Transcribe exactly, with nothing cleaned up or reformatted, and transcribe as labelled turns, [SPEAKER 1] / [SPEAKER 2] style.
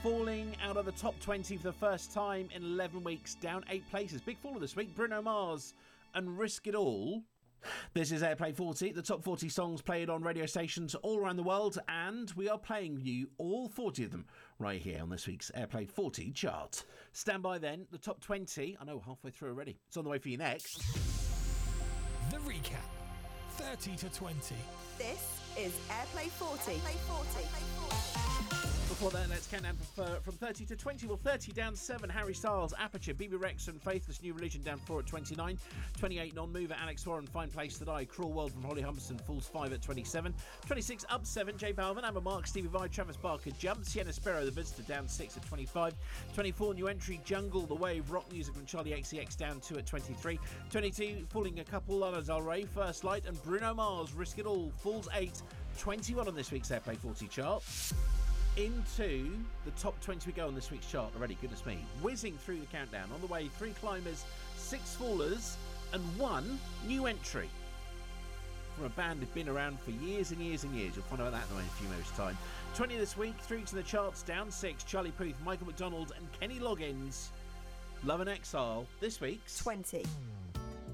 [SPEAKER 1] falling out of the top twenty for the first time in eleven weeks, down eight places. Big faller this week, Bruno Mars and Risk It All. This is Airplay forty, the top forty songs played on radio stations all around the world, and we are playing you all forty of them right here on this week's Airplay forty chart. Stand by then, the top twenty, I know, halfway through already. It's on the way for you next.
[SPEAKER 2] The recap, thirty to twenty.
[SPEAKER 3] This is Airplay forty. Airplay forty.
[SPEAKER 1] Before that, let's count down from, from thirty to twenty. Well, thirty down seven, Harry Styles, Aperture, B B Rex and Faithless New Religion down four at twenty-nine. twenty-eight, Non-Mover, Alex Warren, Fine Place to Die, Cruel World from Holly Humberson, Falls five at twenty-seven. twenty-six, up seven, J Balvin, Amber Mark, Stevie Vai, Travis Barker, Jump, Sienna Sparrow, The Visitor down six at twenty-five. twenty-four, new entry, Jungle, The Wave, Rock Music from Charlie X C X down two at twenty-three. twenty-two, falling a couple, Lana Del Rey, First Light, and Bruno Mars, Risk It All, falls eight. twenty-one on this week's Airplay forty chart. Into the top twenty we go on this week's chart already, goodness me. Whizzing through the countdown. On the way, three climbers, six fallers, and one new entry from a band who've been around for years and years and years. You'll find out that in a few minutes' time. twenty this week, three to the charts, down six. Charlie Puth, Michael McDonald, and Kenny Loggins. Love and Exile, this week's
[SPEAKER 3] twenty.